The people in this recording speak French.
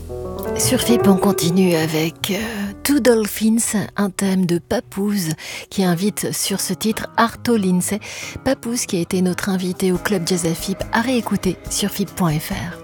Sur FIP, on continue avec Two Dolphins, un thème de Papoose qui invite sur ce titre Arto Lindsay. Papoose qui a été notre invité au Club Jazz à FIP, à réécouter sur FIP.fr.